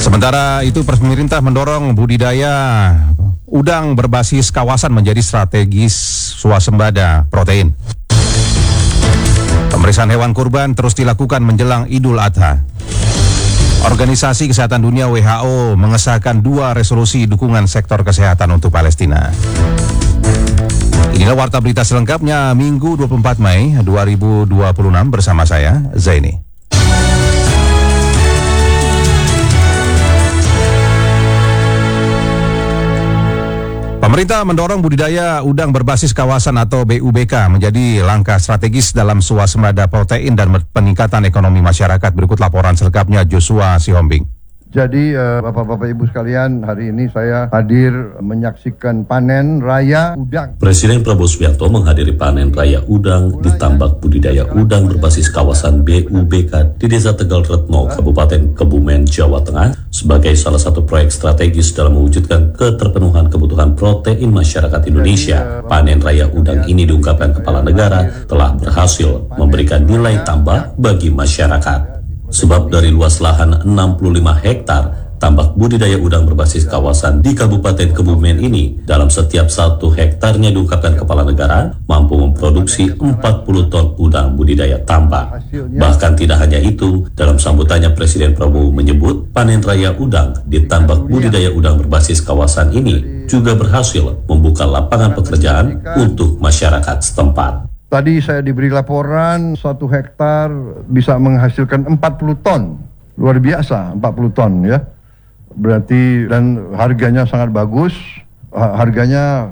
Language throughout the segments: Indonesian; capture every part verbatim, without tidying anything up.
Sementara itu pemerintah mendorong budidaya udang berbasis kawasan menjadi strategis swasembada protein. Pemeriksaan hewan kurban terus dilakukan menjelang Idul Adha. Organisasi Kesehatan Dunia W H O mengesahkan dua resolusi dukungan sektor kesehatan untuk Palestina. Inilah warta berita selengkapnya Minggu dua puluh empat Mei dua ribu dua puluh enam bersama saya, Zaini. Pemerintah mendorong budidaya udang berbasis kawasan atau B U B K menjadi langkah strategis dalam swasembada protein dan peningkatan ekonomi masyarakat. Berikut laporan selengkapnya Joshua Sihombing. Jadi uh, Bapak-Bapak Ibu sekalian, hari ini saya hadir menyaksikan panen raya udang. Presiden Prabowo Subianto menghadiri panen raya udang di tambak budidaya udang berbasis kawasan B U B K di Desa Tegal Retno, Kabupaten Kebumen, Jawa Tengah, sebagai salah satu proyek strategis dalam mewujudkan keterpenuhan kebutuhan protein masyarakat Indonesia. Panen raya udang ini diungkapkan Kepala Negara telah berhasil memberikan nilai tambah bagi masyarakat. Sebab dari luas lahan enam puluh lima hektar tambak budidaya udang berbasis kawasan di Kabupaten Kebumen ini, dalam setiap satu hektarnya diungkapkan Kepala Negara mampu memproduksi empat puluh ton udang budidaya tambak. Bahkan tidak hanya itu, dalam sambutannya Presiden Prabowo menyebut panen raya udang di tambak budidaya udang berbasis kawasan ini juga berhasil membuka lapangan pekerjaan untuk masyarakat setempat. Tadi saya diberi laporan satu hektar bisa menghasilkan empat puluh ton. Luar biasa, empat puluh ton ya. Berarti dan harganya sangat bagus. Harganya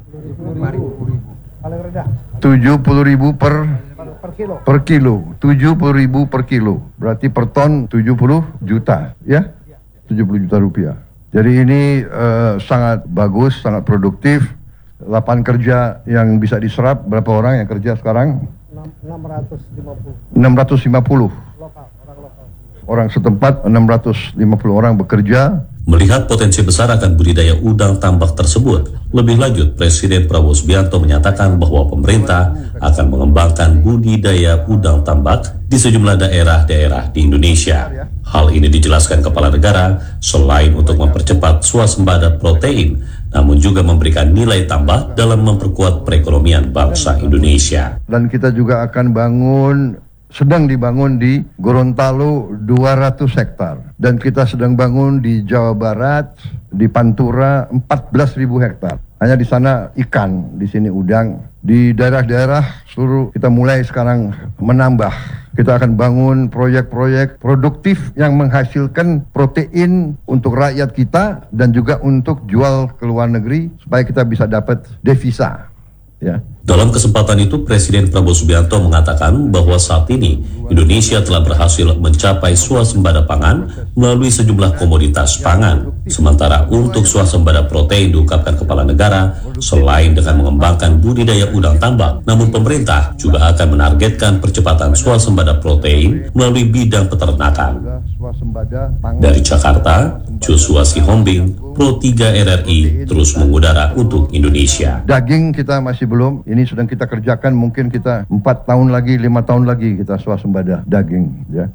tujuh puluh ribu per per kilo. tujuh puluh ribu per kilo. Berarti per ton tujuh puluh juta ya. tujuh puluh juta rupiah. Jadi ini uh, sangat bagus, sangat produktif. Lapangan kerja yang bisa diserap, berapa orang yang kerja sekarang? enam ratus lima puluh. Orang setempat enam ratus lima puluh orang bekerja. Melihat potensi besar akan budidaya udang tambak tersebut, lebih lanjut Presiden Prabowo Subianto menyatakan bahwa pemerintah akan mengembangkan budidaya udang tambak di sejumlah daerah-daerah di Indonesia. Hal ini dijelaskan Kepala Negara selain untuk mempercepat swasembada protein, namun juga memberikan nilai tambah dalam memperkuat perekonomian bangsa Indonesia. Dan kita juga akan bangun, sedang dibangun di Gorontalo dua ratus hektar. Dan kita sedang bangun di Jawa Barat, di Pantura empat belas ribu hektar. Hanya di sana ikan, di sini udang. Di daerah-daerah seluruh kita mulai sekarang menambah. Kita akan bangun proyek-proyek produktif yang menghasilkan protein untuk rakyat kita dan juga untuk jual ke luar negeri supaya kita bisa dapat devisa. Ya. Dalam kesempatan itu, Presiden Prabowo Subianto mengatakan bahwa saat ini Indonesia telah berhasil mencapai swasembada pangan melalui sejumlah komoditas pangan. Sementara untuk swasembada protein diungkapkan Kepala Negara, selain dengan mengembangkan budidaya udang tambak, namun pemerintah juga akan menargetkan percepatan swasembada protein melalui bidang peternakan. Dari Jakarta, Joshua Sihombing, Pro tiga R R I terus mengudara untuk Indonesia. Daging kita masih belum, ini sedang kita kerjakan, mungkin kita empat tahun lagi, lima tahun lagi kita swasembada daging ya.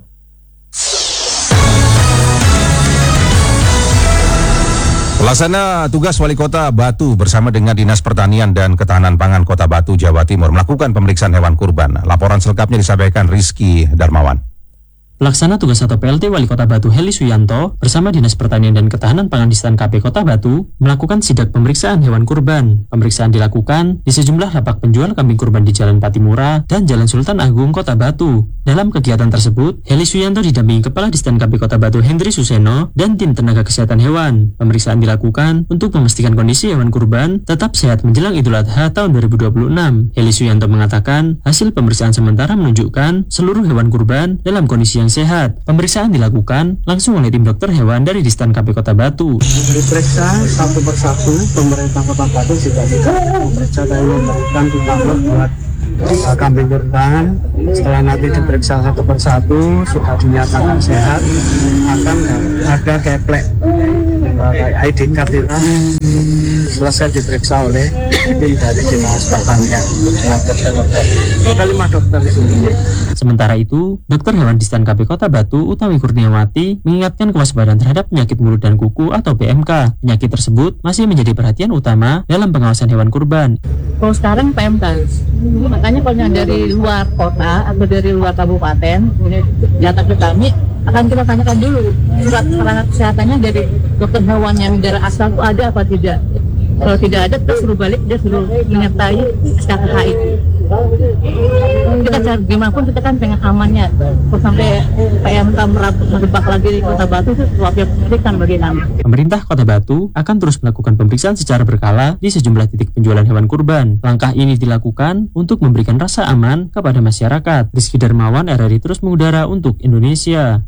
Pelaksana tugas Wali Kota Batu bersama dengan Dinas Pertanian dan Ketahanan Pangan Kota Batu, Jawa Timur melakukan pemeriksaan hewan kurban. Laporan selengkapnya disampaikan Rizky Darmawan. Pelaksana tugas atau P L T Wali Kota Batu Heli Suyanto bersama Dinas Pertanian dan Ketahanan Pangan di Stan K P Kota Batu melakukan sidak pemeriksaan hewan kurban. Pemeriksaan dilakukan di sejumlah lapak penjual kambing kurban di Jalan Patimura dan Jalan Sultan Agung Kota Batu. Dalam kegiatan tersebut, Heli Suyanto didampingi Kepala Distan K P Kota Batu Hendri Suseno dan tim tenaga kesehatan hewan. Pemeriksaan dilakukan untuk memastikan kondisi hewan kurban tetap sehat menjelang Idul Adha tahun dua ribu dua puluh enam. Heli Suyanto mengatakan hasil pemeriksaan sementara menunjukkan seluruh hewan kurban dalam kondisi yang sehat. Pemeriksaan dilakukan langsung oleh tim dokter hewan dari Distan K P Kota Batu. Diperiksa satu persatu, pemerintah Kota Batu juga tidak memeriksa dan memberikan ditambah buat uh, kambing kurban. Setelah nanti diperiksa satu persatu sudah dinyatakan sehat, akan ada keplek uh, I D card itu selesai diperiksa oleh tim dari dinas pertanian ada lima dokter di sini. Sementara itu, dokter hewan di Stan K P Kota Batu Utami Kurniawati mengingatkan kewaspadaan terhadap penyakit mulut dan kuku atau P M K. Penyakit tersebut masih menjadi perhatian utama dalam pengawasan hewan kurban. Kalau sekarang P M K, makanya kalau yang dari luar kota atau dari luar kabupaten ini datang ke kami, akan kita tanyakan dulu surat keterangan kesehatannya dari dokter hewan yang dari asal itu ada apa tidak. Kalau tidak ada, kita suruh balik, dia suruh menyertai S K K H itu. Kita cari gimana pun kita kan pengen amannya. Kalau sampai P M K merebak lagi di Kota Batu itu suatu yang mengerikan bagi kami. Pemerintah Kota Batu akan terus melakukan pemeriksaan secara berkala di sejumlah titik penjualan hewan kurban. Langkah ini dilakukan untuk memberikan rasa aman kepada masyarakat. Rizky Darmawan, R R I terus mengudara untuk Indonesia.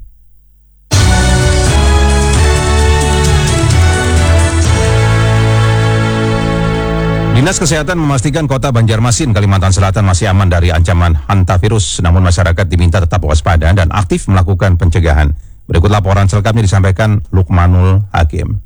Dinas Kesehatan memastikan kota Banjarmasin, Kalimantan Selatan masih aman dari ancaman hantavirus, namun masyarakat diminta tetap waspada dan aktif melakukan pencegahan. Berikut laporan selengkapnya disampaikan Lukmanul Hakim.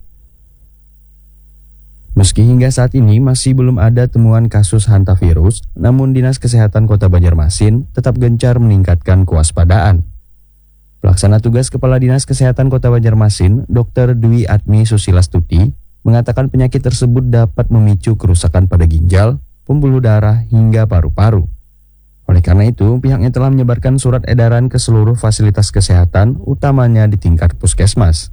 Meski hingga saat ini masih belum ada temuan kasus hantavirus, namun Dinas Kesehatan Kota Banjarmasin tetap gencar meningkatkan kewaspadaan. Pelaksana tugas Kepala Dinas Kesehatan Kota Banjarmasin, Dokter Dwi Atmi Susilastuti, mengatakan penyakit tersebut dapat memicu kerusakan pada ginjal, pembuluh darah, hingga paru-paru. Oleh karena itu, pihaknya telah menyebarkan surat edaran ke seluruh fasilitas kesehatan, utamanya di tingkat puskesmas.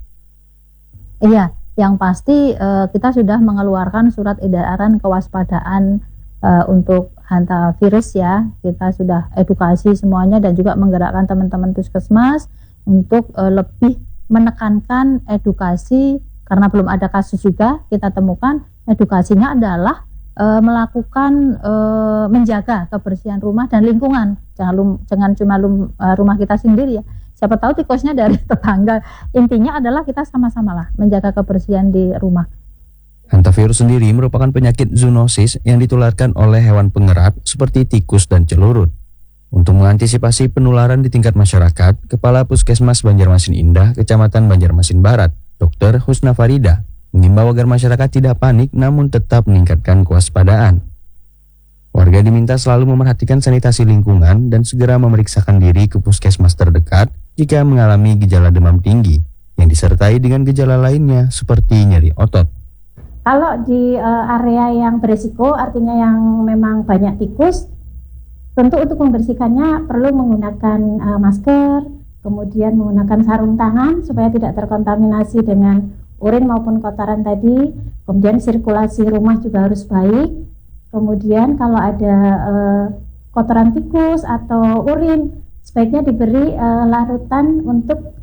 Iya, yang pasti eh, kita sudah mengeluarkan surat edaran kewaspadaan eh, untuk hantavirus ya. Kita sudah edukasi semuanya dan juga menggerakkan teman-teman puskesmas untuk eh, lebih menekankan edukasi. Karena belum ada kasus juga, kita temukan edukasinya adalah e, melakukan e, menjaga kebersihan rumah dan lingkungan. Jangan, lum, jangan cuma lum, e, rumah kita sendiri ya. Siapa tahu tikusnya dari tetangga. Intinya adalah kita sama-sama lah menjaga kebersihan di rumah. Hantavirus sendiri merupakan penyakit zoonosis yang ditularkan oleh hewan pengerat seperti tikus dan celurut. Untuk mengantisipasi penularan di tingkat masyarakat, Kepala Puskesmas Banjarmasin Indah, Kecamatan Banjarmasin Barat, Dokter Husna Farida, mengimbau agar masyarakat tidak panik namun tetap meningkatkan kewaspadaan. Warga diminta selalu memerhatikan sanitasi lingkungan dan segera memeriksakan diri ke puskesmas terdekat jika mengalami gejala demam tinggi yang disertai dengan gejala lainnya seperti nyeri otot. Kalau di uh, area yang berisiko, artinya yang memang banyak tikus, tentu untuk membersihkannya perlu menggunakan uh, masker, kemudian menggunakan sarung tangan supaya tidak terkontaminasi dengan urin maupun kotoran tadi. Kemudian sirkulasi rumah juga harus baik. Kemudian kalau ada uh, kotoran tikus atau urin, sebaiknya diberi uh, larutan untuk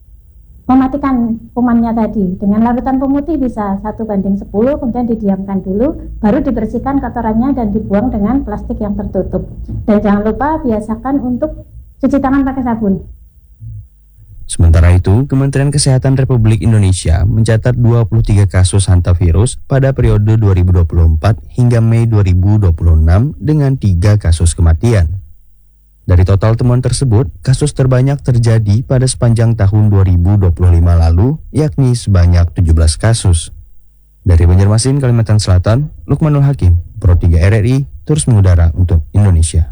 mematikan kumannya tadi. Dengan larutan pemutih bisa satu banding sepuluh, kemudian didiamkan dulu, baru dibersihkan kotorannya dan dibuang dengan plastik yang tertutup. Dan jangan lupa biasakan untuk cuci tangan pakai sabun. Sementara itu, Kementerian Kesehatan Republik Indonesia mencatat dua puluh tiga kasus hantavirus pada periode dua ribu dua puluh empat hingga Mei dua ribu dua puluh enam dengan tiga kasus kematian. Dari total temuan tersebut, kasus terbanyak terjadi pada sepanjang tahun dua ribu dua puluh lima lalu, yakni sebanyak tujuh belas kasus. Dari Banjarmasin, Kalimantan Selatan, Lukmanul Hakim, Pro tiga R R I, terus mengudara untuk Indonesia.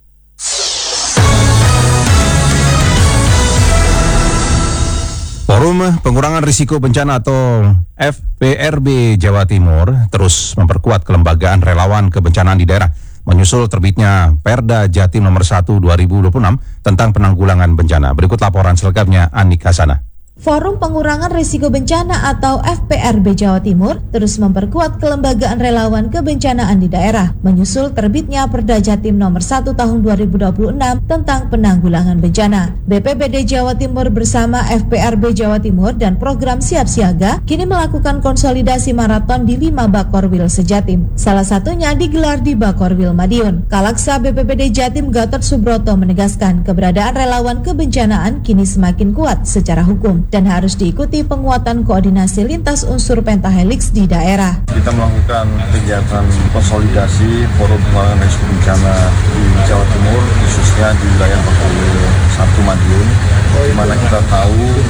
Forum Pengurangan Risiko Bencana atau F P R B Jawa Timur terus memperkuat kelembagaan relawan kebencanaan di daerah menyusul terbitnya Perda Jatim nomor satu dua ribu dua puluh enam tentang penanggulangan bencana. Berikut laporan selengkapnya Anik Hasana. Forum Pengurangan Risiko Bencana atau F P R B Jawa Timur terus memperkuat kelembagaan relawan kebencanaan di daerah, menyusul terbitnya Perda Jatim nomor satu tahun dua ribu dua puluh enam tentang penanggulangan bencana. B P B D Jawa Timur bersama F P R B Jawa Timur dan program Siap Siaga kini melakukan konsolidasi maraton di lima Bakorwil sejatim. Salah satunya digelar di Bakorwil Madiun. Kalaksa B P B D Jatim Gatot Subroto menegaskan keberadaan relawan kebencanaan kini semakin kuat secara hukum dan harus diikuti penguatan koordinasi lintas unsur pentahelix di daerah. Kita melakukan kegiatan konsolidasi forum penanggulangan risiko bencana di Jawa Timur, khususnya di wilayah Bakorwil satu Madiun, di mana kita tahu di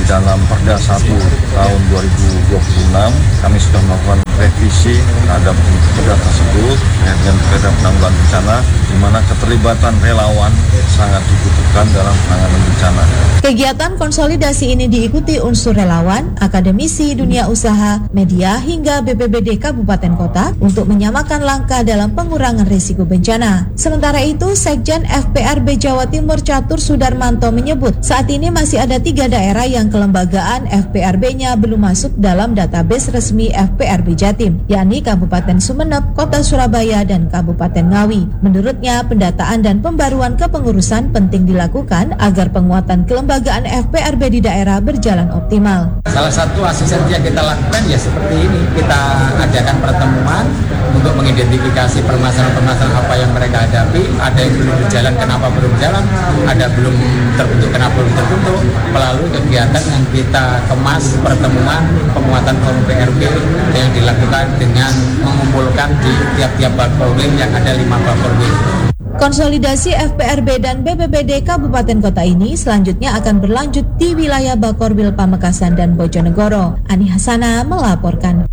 dalam Perda satu tahun dua ribu dua puluh enam kami sudah melakukan revisi terhadap perda tersebut dengan perda penanggulangan bencana, di mana keterlibatan relawan sangat dibutuhkan dalam penanganan bencana. Kegiatan konsolidasi ini diikuti unsur relawan, akademisi, dunia usaha, media, hingga B P B D Kabupaten Kota untuk menyamakan langkah dalam pengurangan risiko bencana. Sementara itu, Sekjen F P R B Jawa Timur Catur Sudarmanto menyebut saat ini masih ada tiga daerah yang kelembagaan F P R B-nya belum masuk dalam database resmi F P R B Jatim, yakni Kabupaten Sumeneb, Kota Surabaya, dan Kabupaten Ngawi. Menurutnya, pendataan dan pembaruan kepengurusan penting dilakukan agar penguatan kelembagaan F P R B di daerah berjalan optimal. Salah satu asistensi yang kita lakukan ya seperti ini, kita adakan pertemuan untuk mengidentifikasi permasalahan-permasalahan apa yang mereka hadapi, ada yang belum berjalan kenapa belum berjalan, ada belum terbentuk kenapa belum terbentuk, melalui kegiatan yang kita kemas pertemuan penguatan forum P R B yang dilakukan dengan mengumpulkan di tiap-tiap Bakorwil yang ada lima Bakorwil. Konsolidasi F P R B dan B P B D Kabupaten Kota ini selanjutnya akan berlanjut di wilayah Bakorwil Pamekasan dan Bojonegoro. Ani Hasana melaporkan.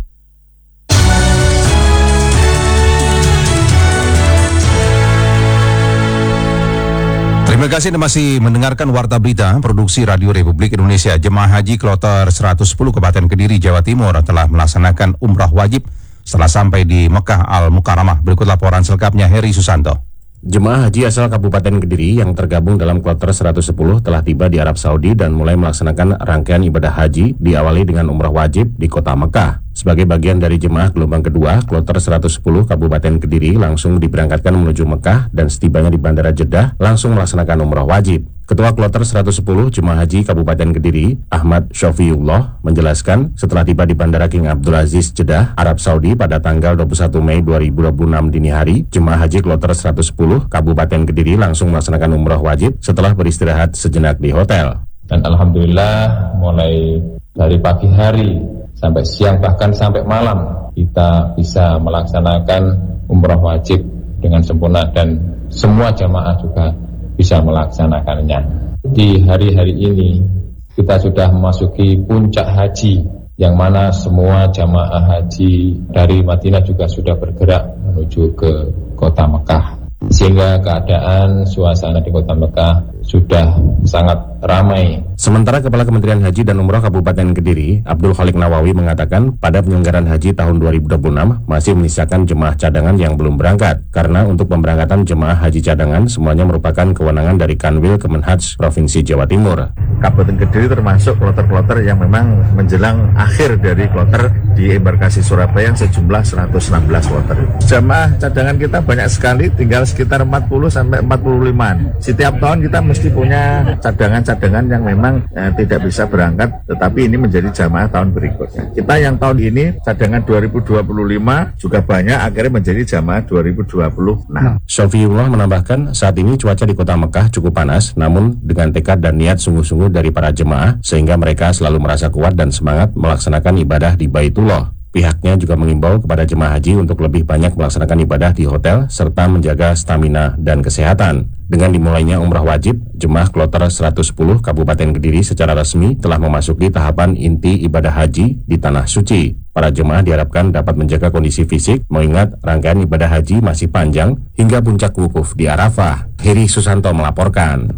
Terima kasih Anda masih mendengarkan Warta Berita Produksi Radio Republik Indonesia. Jemaah Haji Kloter seratus sepuluh Kabupaten Kediri, Jawa Timur telah melaksanakan umrah wajib setelah sampai di Mekah Al-Mukarramah. Berikut laporan selengkapnya Heri Susanto. Jemaah haji asal Kabupaten Kediri yang tergabung dalam Kloter seratus sepuluh telah tiba di Arab Saudi dan mulai melaksanakan rangkaian ibadah haji diawali dengan umrah wajib di kota Mekah. Sebagai bagian dari jemaah gelombang kedua, Kloter seratus sepuluh Kabupaten Kediri langsung diberangkatkan menuju Mekah dan setibanya di Bandara Jeddah langsung melaksanakan umrah wajib. Ketua Kloter seratus sepuluh Jemaah Haji Kabupaten Kediri, Ahmad Syafiullah, menjelaskan setelah tiba di Bandara King Abdul Aziz Jeddah, Arab Saudi pada tanggal dua puluh satu Mei dua ribu dua puluh enam dini hari, Jemaah Haji Kloter seratus sepuluh Kabupaten Kediri langsung melaksanakan umrah wajib setelah beristirahat sejenak di hotel. Dan Alhamdulillah mulai dari pagi hari sampai siang bahkan sampai malam kita bisa melaksanakan umrah wajib dengan sempurna dan semua jamaah juga bisa melaksanakannya. Di hari-hari ini kita sudah memasuki puncak haji yang mana semua jamaah haji dari Madinah juga sudah bergerak menuju ke kota Mekah, sehingga keadaan suasana di kota Mekah sudah sangat ramai. Sementara Kepala Kementerian Haji dan Umrah Kabupaten Kediri, Abdul Khalik Nawawi, mengatakan pada penyelenggaraan haji tahun dua ribu dua puluh enam masih menyisakan jemaah cadangan yang belum berangkat, karena untuk pemberangkatan jemaah haji cadangan semuanya merupakan kewenangan dari Kanwil Kemenhaj Provinsi Jawa Timur. Kabupaten Kediri termasuk kloter-kloter yang memang menjelang akhir dari kloter di embarkasi Surabaya yang sejumlah seratus enam belas kloter. Jemaah cadangan kita banyak sekali, tinggal sekitar empat puluh sampai empat puluh lima. Setiap tahun kita mesti punya cadangan-cadangan yang memang eh, tidak bisa berangkat, tetapi ini menjadi jamaah tahun berikutnya. Kita yang tahun ini cadangan dua ribu dua puluh lima juga banyak, akhirnya menjadi jamaah dua ribu dua puluh enam. Syafiullah menambahkan saat ini cuaca di kota Mekah cukup panas, namun dengan tekad dan niat sungguh-sungguh dari para jemaah sehingga mereka selalu merasa kuat dan semangat melaksanakan ibadah di Baitullah. Pihaknya juga mengimbau kepada jemaah haji untuk lebih banyak melaksanakan ibadah di hotel serta menjaga stamina dan kesehatan. Dengan dimulainya umrah wajib, jemaah Kloter seratus sepuluh Kabupaten Kediri secara resmi telah memasuki tahapan inti ibadah haji di Tanah Suci. Para jemaah diharapkan dapat menjaga kondisi fisik, mengingat rangkaian ibadah haji masih panjang hingga puncak wukuf di Arafah. Heri Susanto melaporkan.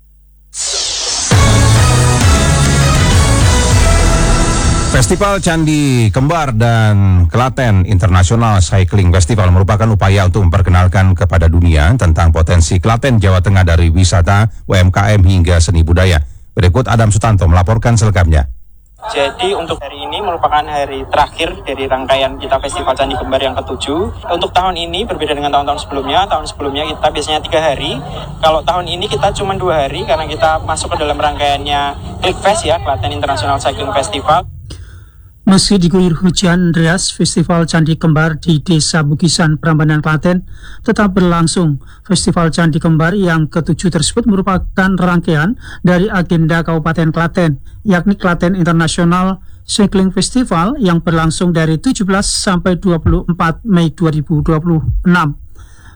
Festival Candi Kembar dan Klaten International Cycling Festival merupakan upaya untuk memperkenalkan kepada dunia tentang potensi Klaten, Jawa Tengah dari wisata, U M K M hingga seni budaya. Berikut Adam Sutanto melaporkan selengkapnya. Jadi untuk hari ini merupakan hari terakhir dari rangkaian kita Festival Candi Kembar yang ketujuh. Untuk tahun ini berbeda dengan tahun-tahun sebelumnya. Tahun sebelumnya kita biasanya tiga hari. Kalau tahun ini kita cuma dua hari karena kita masuk ke dalam rangkaiannya Klikfest ya, Klaten International Cycling Festival. Meski diguyur hujan deras, Festival Candi Kembar di Desa Bukisan, Prambanan, Klaten tetap berlangsung. Festival Candi Kembar yang ketujuh tersebut merupakan rangkaian dari agenda Kabupaten Klaten, yakni Klaten International Cycling Festival yang berlangsung dari tujuh belas sampai dua puluh empat Mei dua ribu dua puluh enam.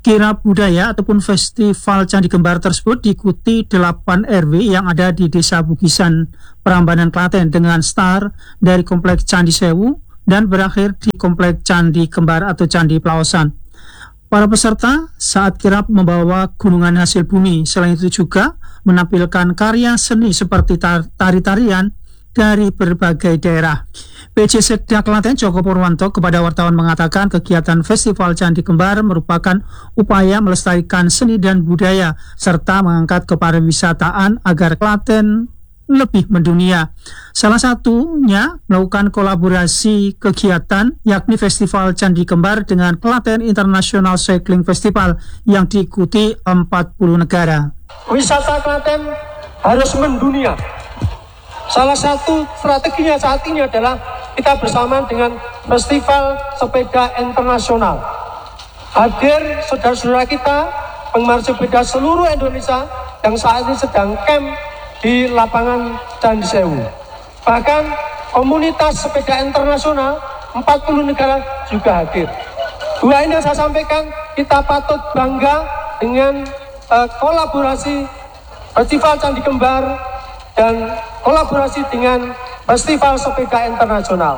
Kirap budaya ataupun festival Candi Kembar tersebut diikuti delapan R W yang ada di Desa Bukisan, Prambanan, Klaten dengan start dari Kompleks Candi Sewu dan berakhir di Kompleks Candi Kembar atau Candi Plaosan. Para peserta saat kirap membawa gunungan hasil bumi. Selain itu juga menampilkan karya seni seperti tari-tarian dari berbagai daerah. P J Sekda Klaten Joko Purwanto kepada wartawan mengatakan kegiatan Festival Candi Kembar merupakan upaya melestarikan seni dan budaya serta mengangkat kepariwisataan agar Klaten lebih mendunia. Salah satunya melakukan kolaborasi kegiatan yakni Festival Candi Kembar dengan Klaten International Cycling Festival yang diikuti empat puluh negara. Wisata Klaten harus mendunia. Salah satu strateginya saat ini adalah kita bersama dengan Festival Sepeda Internasional. Hadir saudara-saudara kita, penggemar sepeda seluruh Indonesia yang saat ini sedang camp di lapangan Candi Sewu. Bahkan komunitas sepeda internasional empat puluh negara juga hadir. Dua ini yang saya sampaikan, kita patut bangga dengan uh, kolaborasi Festival Candi Kembar dan kolaborasi dengan Festival Sepeda Internasional.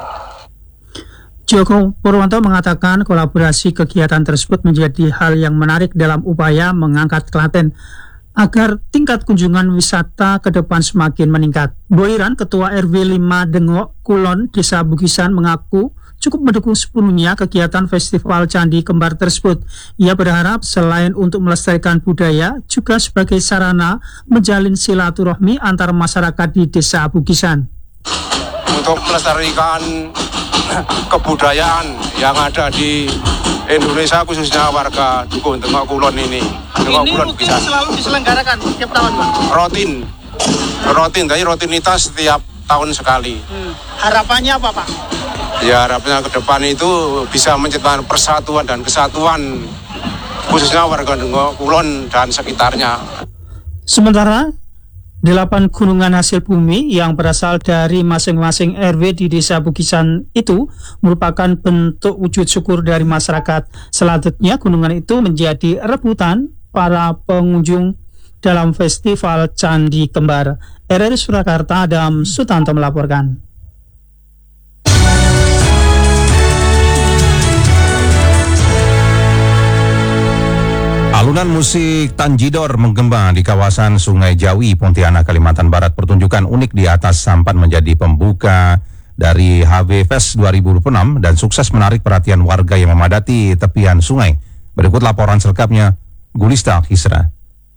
Joko Purwanto mengatakan kolaborasi kegiatan tersebut menjadi hal yang menarik dalam upaya mengangkat Klaten agar tingkat kunjungan wisata ke depan semakin meningkat. Boiran, Ketua R W lima Dengok Kulon, Desa Bukisan mengaku cukup mendukung sepenuhnya kegiatan Festival Candi Kembar tersebut. Ia berharap selain untuk melestarikan budaya, juga sebagai sarana menjalin silaturahmi antar masyarakat di Desa Bukisan. Untuk melestarikan kebudayaan yang ada di Indonesia, khususnya warga Dukuh Dengok Kulon ini. Dengok ini Kulon mungkin bisa selalu diselenggarakan setiap tahun, Pak? Rutin, rutin, tapi rutinitas setiap tahun sekali. Hmm. Harapannya apa, Pak? Ya, harapannya ke depan itu bisa menciptakan persatuan dan kesatuan, khususnya warga Dengok Kulon dan sekitarnya. Sementara delapan gunungan hasil bumi yang berasal dari masing-masing R W di Desa Bukisan itu merupakan bentuk wujud syukur dari masyarakat. Selanjutnya gunungan itu menjadi rebutan para pengunjung dalam Festival Candi Kembar. R R I Surakarta, Adam Sutanto melaporkan. Alunan musik Tanjidor menggema di kawasan Sungai Jawi, Pontianak, Kalimantan Barat. Pertunjukan unik di atas sampan menjadi pembuka dari H B Fest dua ribu dua puluh enam dan sukses menarik perhatian warga yang memadati tepian sungai. Berikut laporan selengkapnya, Gulista Hisra.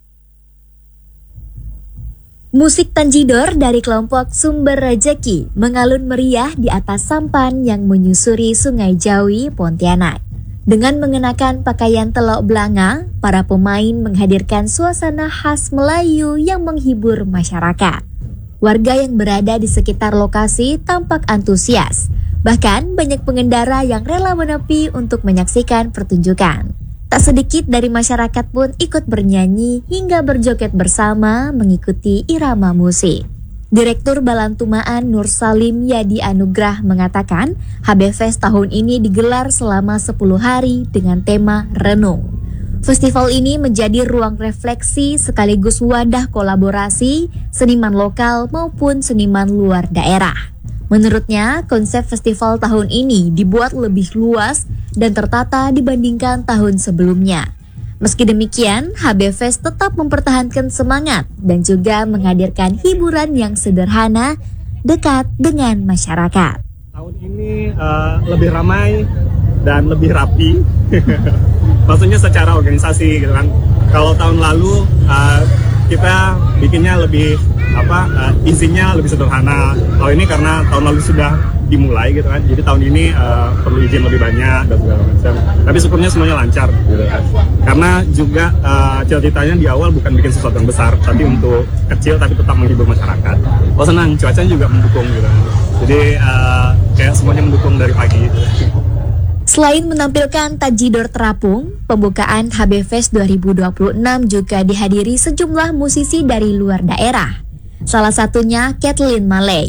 Musik Tanjidor dari kelompok Sumber Rejeki mengalun meriah di atas sampan yang menyusuri Sungai Jawi, Pontianak. Dengan mengenakan pakaian telok belanga, para pemain menghadirkan suasana khas Melayu yang menghibur masyarakat. Warga yang berada di sekitar lokasi tampak antusias. Bahkan banyak pengendara yang rela menepi untuk menyaksikan pertunjukan. Tak sedikit dari masyarakat pun ikut bernyanyi hingga berjoget bersama mengikuti irama musik. Direktur Balantumaan Nur Salim Yadi Anugrah mengatakan H B Fest tahun ini digelar selama sepuluh hari dengan tema Renung. Festival ini menjadi ruang refleksi sekaligus wadah kolaborasi seniman lokal maupun seniman luar daerah. Menurutnya, konsep festival tahun ini dibuat lebih luas dan tertata dibandingkan tahun sebelumnya. Meski demikian, H B Fest tetap mempertahankan semangat dan juga menghadirkan hiburan yang sederhana, dekat dengan masyarakat. Tahun ini uh, lebih ramai dan lebih rapi, maksudnya secara organisasi gitu kan. Kalau tahun lalu uh, kita bikinnya lebih apa, uh, izinnya lebih sederhana. Tahun ini karena tahun lalu sudah dimulai gitu kan, jadi tahun ini uh, perlu izin lebih banyak dan segala macam. Tapi syukurnya semuanya lancar gitu kan. Karena juga uh, ceritanya di awal bukan bikin sesuatu yang besar, tapi untuk kecil tapi tetap menghibur masyarakat. Oh senang, cuacanya juga mendukung gitu kan. Jadi uh, kayak semuanya mendukung dari pagi gitu. Selain menampilkan Tanjidor terapung, pembukaan H B Fest dua ribu dua puluh enam juga dihadiri sejumlah musisi dari luar daerah. Salah satunya Kathleen Malay.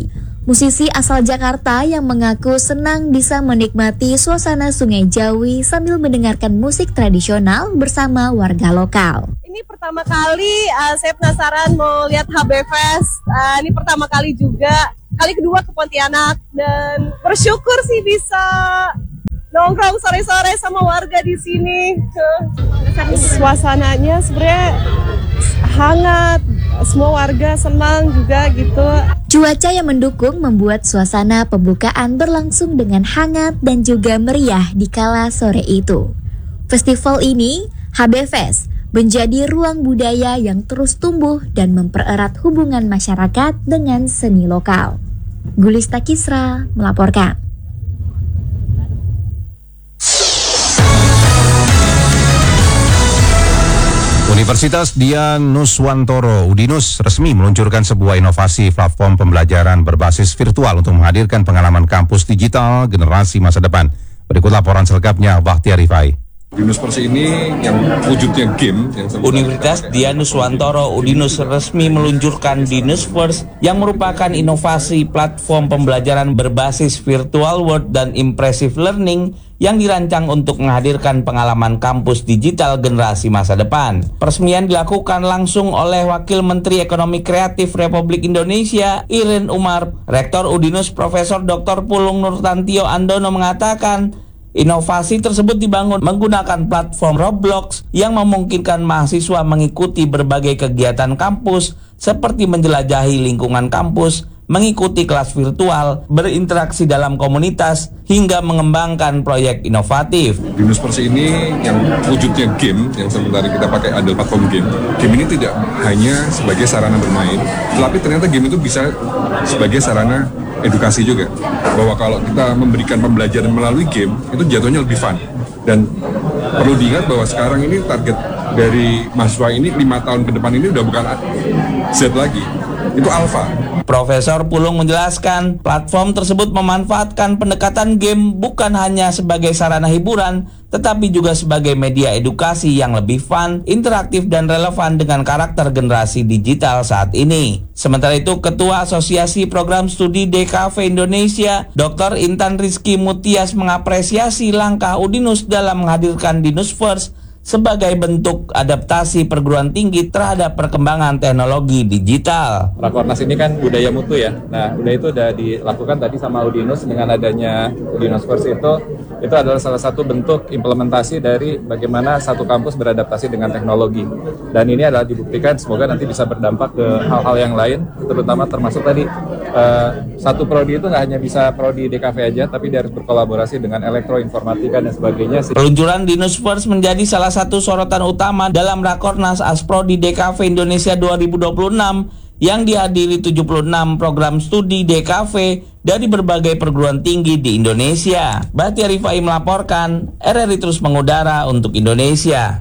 Musisi asal Jakarta yang mengaku senang bisa menikmati suasana Sungai Jawi sambil mendengarkan musik tradisional bersama warga lokal. Ini pertama kali uh, saya penasaran mau lihat H B Fest. Uh, ini pertama kali juga, kali kedua ke Pontianak dan bersyukur sih bisa nongkrong sore-sore sama warga di sini. Suasananya sebenarnya hangat, semua warga senang juga gitu. Cuaca yang mendukung membuat suasana pembukaan berlangsung dengan hangat dan juga meriah di kala sore itu. Festival ini, H B Fest, menjadi ruang budaya yang terus tumbuh dan mempererat hubungan masyarakat dengan seni lokal. Gulista Kisra melaporkan. Universitas Dian Nuswantoro Udinus resmi meluncurkan sebuah inovasi platform pembelajaran berbasis virtual untuk menghadirkan pengalaman kampus digital generasi masa depan. Berikut laporan selengkapnya Bakhtiar Rifai. Udinus ini yang wujudnya game. Yang Universitas Dian Nuswantoro Udinus resmi meluncurkan Dinusverse yang merupakan inovasi platform pembelajaran berbasis virtual world dan impressive learning yang dirancang untuk menghadirkan pengalaman kampus digital generasi masa depan. Peresmian dilakukan langsung oleh Wakil Menteri Ekonomi Kreatif Republik Indonesia, Irin Umar. Rektor Udinus Profesor Doktor Pulung Nurtantio Andono mengatakan, inovasi tersebut dibangun menggunakan platform Roblox yang memungkinkan mahasiswa mengikuti berbagai kegiatan kampus seperti menjelajahi lingkungan kampus, mengikuti kelas virtual, berinteraksi dalam komunitas, hingga mengembangkan proyek inovatif. Dinusverse ini yang wujudnya game, yang sementara kita pakai adalah platform game. Game ini tidak hanya sebagai sarana bermain, tetapi ternyata game itu bisa sebagai sarana edukasi juga. Bahwa kalau kita memberikan pembelajaran melalui game, itu jatuhnya lebih fun. Dan perlu diingat bahwa sekarang ini target dari mahasiswa ini lima tahun ke depan ini udah bukan Z lagi, itu alpha. Profesor Pulung menjelaskan, platform tersebut memanfaatkan pendekatan game bukan hanya sebagai sarana hiburan, tetapi juga sebagai media edukasi yang lebih fun, interaktif, dan relevan dengan karakter generasi digital saat ini. Sementara itu, Ketua Asosiasi Program Studi D K V Indonesia, Doktor Intan Rizky Mutias mengapresiasi langkah Udinus dalam menghadirkan Dinusverse sebagai bentuk adaptasi perguruan tinggi terhadap perkembangan teknologi digital. Rakornas ini kan budaya mutu ya. Nah, budaya itu sudah dilakukan tadi sama Udinus dengan adanya Dinusverse itu, itu adalah salah satu bentuk implementasi dari bagaimana satu kampus beradaptasi dengan teknologi. Dan ini adalah dibuktikan semoga nanti bisa berdampak ke hal-hal yang lain, terutama termasuk tadi uh, satu prodi itu nggak hanya bisa prodi D K V aja, tapi dia harus berkolaborasi dengan elektroinformatika dan sebagainya. Peluncuran Dinusverse menjadi salah satu sorotan utama dalam Rakornas Asprodi D K V Indonesia dua ribu dua puluh enam yang dihadiri tujuh puluh enam program studi D K V dari berbagai perguruan tinggi di Indonesia. Bakhtiar Rifai melaporkan, R R I terus mengudara untuk Indonesia.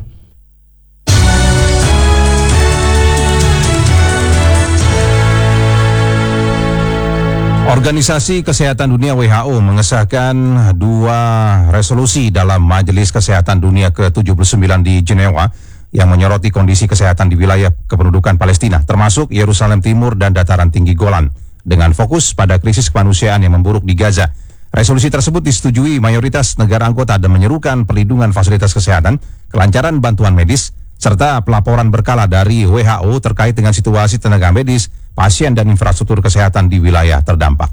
Organisasi Kesehatan Dunia W H O mengesahkan dua resolusi dalam Majelis Kesehatan Dunia ke tujuh puluh sembilan di Jenewa yang menyoroti kondisi kesehatan di wilayah kependudukan Palestina, termasuk Yerusalem Timur dan dataran tinggi Golan, dengan fokus pada krisis kemanusiaan yang memburuk di Gaza. Resolusi tersebut disetujui mayoritas negara anggota dan menyerukan perlindungan fasilitas kesehatan, kelancaran bantuan medis, serta pelaporan berkala dari W H O terkait dengan situasi tenaga medis, pasien, dan infrastruktur kesehatan di wilayah terdampak.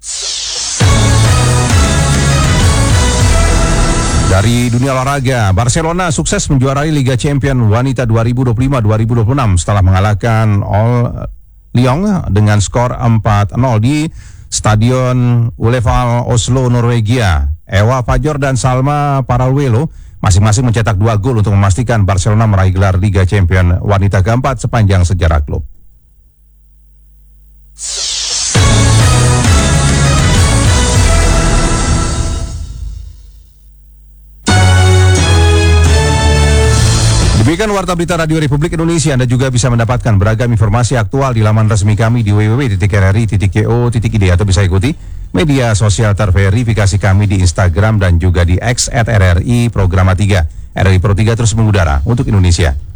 Dari dunia olahraga, Barcelona sukses menjuarai Liga Champions Wanita dua ribu dua puluh lima dua ribu dua puluh enam setelah mengalahkan All Lyon dengan skor empat nol di Stadion Uleval Oslo, Norwegia. Ewa Pajor dan Salma Paraluelo masing-masing mencetak dua gol untuk memastikan Barcelona meraih gelar Liga Champions Wanita keempat sepanjang sejarah klub. Demikian Warta Berita Radio Republik Indonesia. Anda juga bisa mendapatkan beragam informasi aktual di laman resmi kami di w w w titik r r i titik co titik i d atau bisa ikuti media sosial terverifikasi kami di Instagram dan juga di X at R R I Programa tiga. R R I Pro tiga terus mengudara untuk Indonesia.